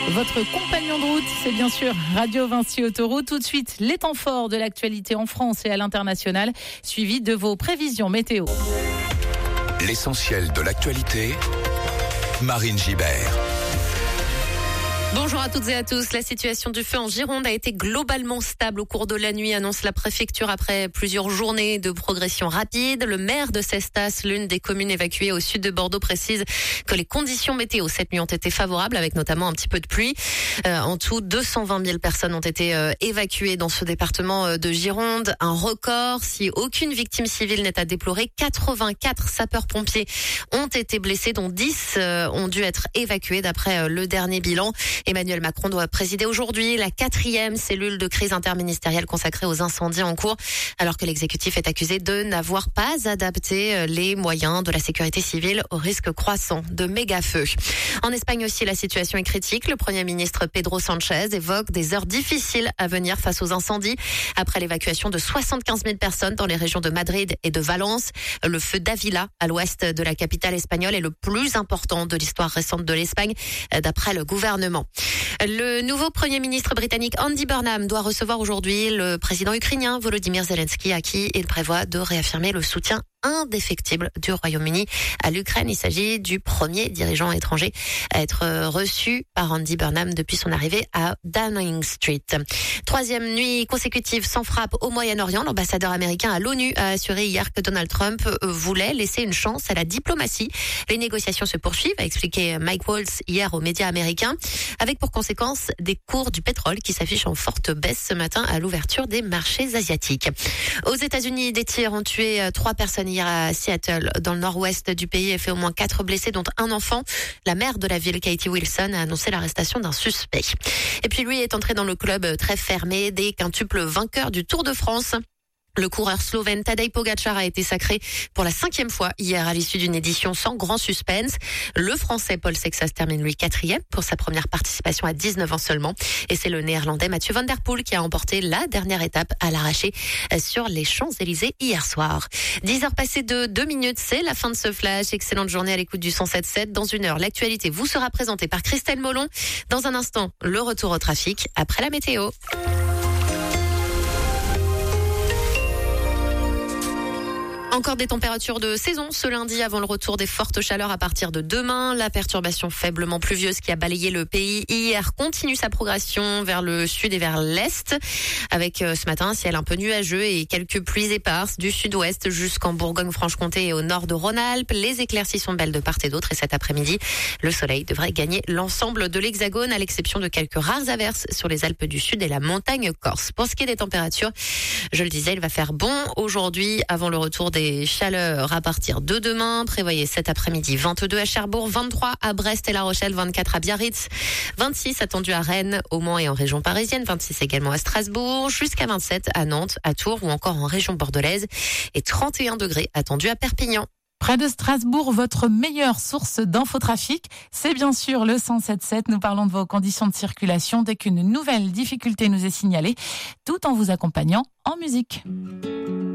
Votre compagnon de route, c'est bien sûr Radio Vinci Autoroute. Tout de suite, les temps forts de l'actualité en France et à l'international, suivi de vos prévisions météo. L'essentiel de l'actualité, Marine Gibert. Bonjour à toutes et à tous. La situation du feu en Gironde a été globalement stable au cours de la nuit, annonce la préfecture après plusieurs journées de progression rapide. Le maire de Cestas, l'une des communes évacuées au sud de Bordeaux, précise que les conditions météo cette nuit ont été favorables, avec notamment un petit peu de pluie. En tout, 220 000 personnes ont été évacuées dans ce département de Gironde. Un record. Si aucune victime civile n'est à déplorer, 84 sapeurs-pompiers ont été blessés, dont 10 ont dû être évacués d'après le dernier bilan. Emmanuel Macron doit présider aujourd'hui la 4e cellule de crise interministérielle consacrée aux incendies en cours, alors que l'exécutif est accusé de n'avoir pas adapté les moyens de la sécurité civile au risque croissant de méga-feux. En Espagne aussi, la situation est critique. Le Premier ministre Pedro Sánchez évoque des heures difficiles à venir face aux incendies. Après l'évacuation de 75 000 personnes dans les régions de Madrid et de Valence, le feu d'Ávila, à l'ouest de la capitale espagnole, est le plus important de l'histoire récente de l'Espagne, d'après le gouvernement. Le nouveau Premier ministre britannique Andy Burnham doit recevoir aujourd'hui le président ukrainien Volodymyr Zelensky, à qui il prévoit de réaffirmer le soutien indéfectible du Royaume-Uni à l'Ukraine. Il s'agit du premier dirigeant étranger à être reçu par Andy Burnham depuis son arrivée à Downing Street. 3e nuit consécutive sans frappe au Moyen-Orient. L'ambassadeur américain à l'ONU a assuré hier que Donald Trump voulait laisser une chance à la diplomatie. Les négociations se poursuivent, a expliqué Mike Waltz hier aux médias américains, avec pour conséquence des cours du pétrole qui s'affichent en forte baisse ce matin à l'ouverture des marchés asiatiques. Aux États-Unis, des tirs ont tué 3 personnes hier à Seattle, dans le nord-ouest du pays, et fait au moins 4 blessés, dont un enfant. La maire de la ville, Katie Wilson, a annoncé l'arrestation d'un suspect. Et puis lui est entré dans le club très fermé des quintuples vainqueurs du Tour de France. Le coureur slovène Tadej Pogačar a été sacré pour la 5e fois hier à l'issue d'une édition sans grand suspense. Le Français Paul Sexas termine lui 4e pour sa première participation à 19 ans seulement. Et c'est le Néerlandais Mathieu Van Der Poel qui a emporté la dernière étape à l'arraché sur les Champs-Élysées hier soir. 10h passées de 2 minutes, c'est la fin de ce flash. Excellente journée à l'écoute du 107.7. Dans une heure, l'actualité vous sera présentée par Christelle Molon. Dans un instant, le retour au trafic après la météo. Encore des températures de saison ce lundi avant le retour des fortes chaleurs à partir de demain. La perturbation faiblement pluvieuse qui a balayé le pays hier continue sa progression vers le sud et vers l'est, avec ce matin un ciel un peu nuageux et quelques pluies éparses du sud-ouest jusqu'en Bourgogne-Franche-Comté et au nord de Rhône-Alpes. Les éclaircies sont belles de part et d'autre, et cet après-midi, le soleil devrait gagner l'ensemble de l'Hexagone, à l'exception de quelques rares averses sur les Alpes du Sud et la montagne corse. Pour ce qui est des températures, je le disais, il va faire bon aujourd'hui avant le retour des chaleurs à partir de demain. Prévoyez cet après-midi 22 à Cherbourg, 23 à Brest et La Rochelle, 24 à Biarritz, 26 attendu à Rennes, au Mans et en région parisienne, 26 également à Strasbourg, jusqu'à 27 à Nantes, à Tours ou encore en région bordelaise, et 31 degrés attendus à Perpignan. Près de Strasbourg, votre meilleure source d'infotrafic, c'est bien sûr le 107.7. Nous parlons de vos conditions de circulation dès qu'une nouvelle difficulté nous est signalée, tout en vous accompagnant en musique.